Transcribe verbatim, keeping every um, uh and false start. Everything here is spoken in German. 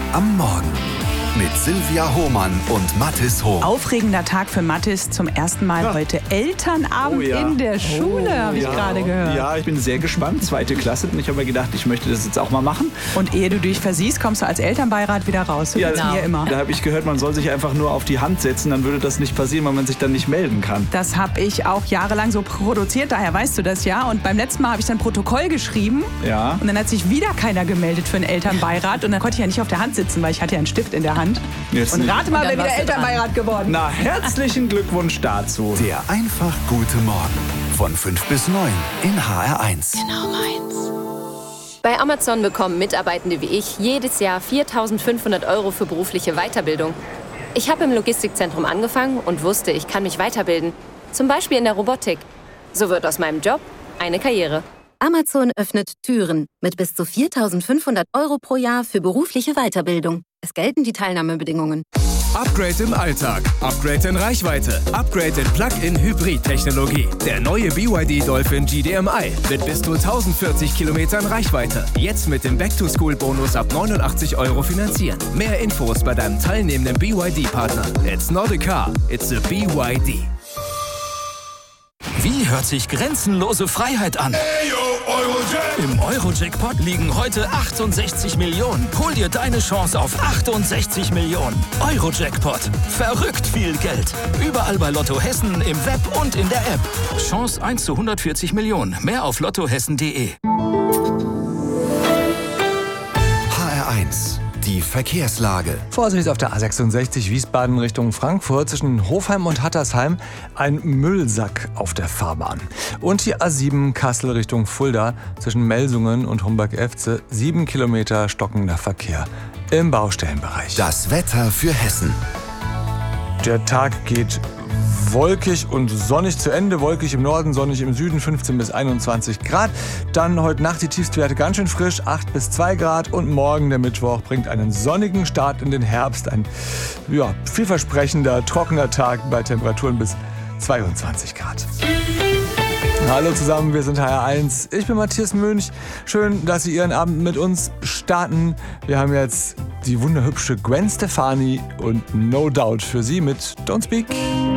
am Morgen mit Silvia Hohmann und Mathis Hoch. Aufregender Tag für Mathis. Zum ersten Mal ja. heute Elternabend oh, ja. in der Schule, oh, habe ich ja. gerade gehört. Ja, ich bin sehr gespannt. Zweite Klasse. Und ich habe mir gedacht, ich möchte das jetzt auch mal machen. Und ehe du dich versiehst, kommst du als Elternbeirat wieder raus. So ja, geht's mir immer. Da habe ich gehört, man soll sich einfach nur auf die Hand setzen. Dann würde das nicht passieren, weil man sich dann nicht melden kann. Das habe ich auch jahrelang so produziert. Daher weißt du das ja. Und beim letzten Mal habe ich dann Protokoll geschrieben. Ja. Und dann hat sich wieder keiner gemeldet für einen Elternbeirat. Und dann konnte ich ja nicht auf der Hand sitzen, weil ich hatte ja einen Stift in der Hand. Jetzt Und rate mal, wer wieder Elternbeirat geworden. Na, herzlichen Glückwunsch dazu. Der einfach gute Morgen. Von fünf bis neun in H R eins. Genau meins. Bei Amazon bekommen Mitarbeitende wie ich jedes Jahr viertausendfünfhundert Euro für berufliche Weiterbildung. Ich habe im Logistikzentrum angefangen und wusste, ich kann mich weiterbilden. Zum Beispiel in der Robotik. So wird aus meinem Job eine Karriere. Amazon öffnet Türen mit bis zu viertausendfünfhundert Euro pro Jahr für berufliche Weiterbildung. Es gelten die Teilnahmebedingungen. Upgrade im Alltag, Upgrade in Reichweite, Upgrade in Plug-in-Hybrid-Technologie. Der neue B Y D Dolphin G D M I mit bis zu tausendvierzig Kilometern Reichweite. Jetzt mit dem Back-to-School-Bonus ab neunundachtzig Euro finanzieren. Mehr Infos bei deinem teilnehmenden B Y D-Partner. It's not a car, it's a B Y D. Wie hört sich grenzenlose Freiheit an? Im Euro-Jackpot liegen heute achtundsechzig Millionen. Hol dir deine Chance auf achtundsechzig Millionen. Euro-Jackpot. Verrückt viel Geld. Überall bei Lotto Hessen, im Web und in der App. Chance eins zu hundertvierzig Millionen. Mehr auf lottohessen punkt de. H R eins. Die Verkehrslage. Vorsicht auf der A sechsundsechzig Wiesbaden Richtung Frankfurt zwischen Hofheim und Hattersheim. Ein Müllsack auf der Fahrbahn. Und die A sieben Kassel Richtung Fulda zwischen Melsungen und Homberg-Efze. Sieben Kilometer stockender Verkehr im Baustellenbereich. Das Wetter für Hessen. Der Tag geht wolkig und sonnig zu Ende. Wolkig im Norden, sonnig im Süden, fünfzehn bis einundzwanzig Grad. Dann heute Nacht die Tiefstwerte ganz schön frisch, acht bis zwei Grad. Und morgen, der Mittwoch, bringt einen sonnigen Start in den Herbst. Ein ja, vielversprechender, trockener Tag bei Temperaturen bis zweiundzwanzig Grad. Hallo zusammen, wir sind H R eins. Ich bin Matthias Münch. Schön, dass Sie Ihren Abend mit uns starten. Wir haben jetzt die wunderhübsche Gwen Stefani und No Doubt für Sie mit Don't Speak.